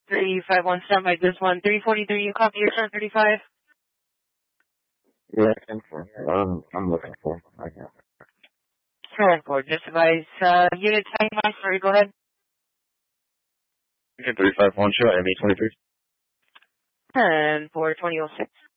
351, stand by this one. 343, you copy your turn 35? Yeah, I'm looking for. I got it. Turn for just advise, unit time, I'm sorry, go ahead. 351, show ME 23. And for 2006.